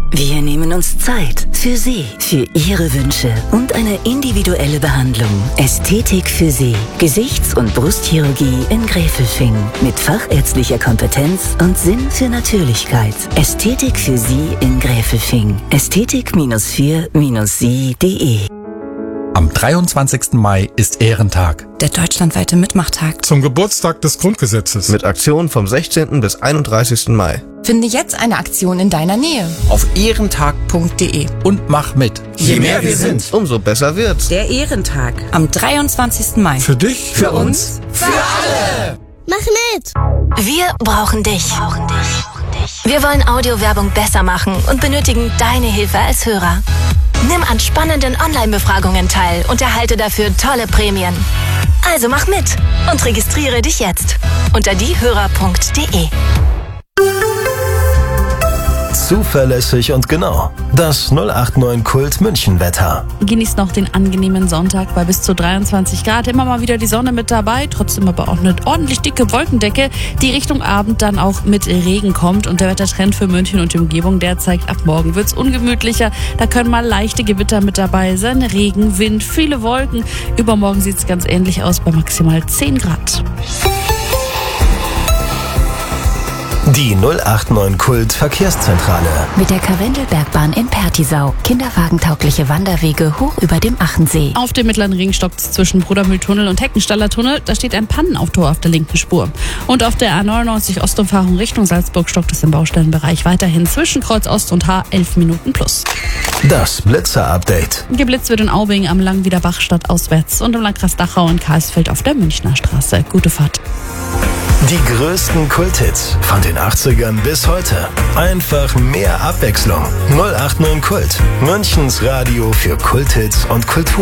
Wir nehmen uns Zeit für Sie, für Ihre Wünsche und eine individuelle Behandlung. Ästhetik für Sie. Gesichts- und Brustchirurgie in Gräfelfing. Mit fachärztlicher Kompetenz und Sinn für Natürlichkeit. Ästhetik für Sie in Gräfelfing. Ästhetik-4-sie.de. Am 23. Mai ist Ehrentag. Der deutschlandweite Mitmachtag. Zum Geburtstag des Grundgesetzes. Mit Aktionen vom 16. bis 31. Mai. Finde jetzt eine Aktion in deiner Nähe. Auf ehrentag.de und mach mit. Je mehr wir sind, umso besser wird's. Der Ehrentag. Am 23. Mai. Für dich, für uns, für alle. Mach mit! Wir brauchen dich. Wir wollen Audiowerbung besser machen und benötigen deine Hilfe als Hörer. Nimm an spannenden Online-Befragungen teil und erhalte dafür tolle Prämien. Also mach mit und registriere dich jetzt unter diehörer.de. Zuverlässig und genau. Das 089 Kult München Wetter. Genießt noch den angenehmen Sonntag bei bis zu 23 Grad. Immer mal wieder die Sonne mit dabei, trotzdem aber auch eine ordentlich dicke Wolkendecke, die Richtung Abend dann auch mit Regen kommt. Und der Wettertrend für München und die Umgebung, der zeigt, ab morgen wird's ungemütlicher. Da können mal leichte Gewitter mit dabei sein, Regen, Wind, viele Wolken. Übermorgen sieht's ganz ähnlich aus bei maximal 10 Grad. Die 089 Kult Verkehrszentrale. Mit der Karwendelbergbahn in Pertisau. Kinderwagentaugliche Wanderwege hoch über dem Achensee. Auf dem Mittleren Ring stockt's zwischen Brudermühltunnel und Heckenstaller Tunnel. Da steht ein Pannenauto auf der linken Spur. Und auf der A99 Ostumfahrung Richtung Salzburg stockt es im Baustellenbereich weiterhin zwischen Kreuz Ost und H 11 Minuten plus. Das Blitzer-Update. Geblitzt wird in Aubing am Langwiederbach stadtauswärts und im Landkreis Dachau und Karlsfeld auf der Münchner Straße. Gute Fahrt. Die größten Kulthits von den 80ern bis heute. Einfach mehr Abwechslung. 089 Kult. Münchens Radio für Kulthits und Kultur.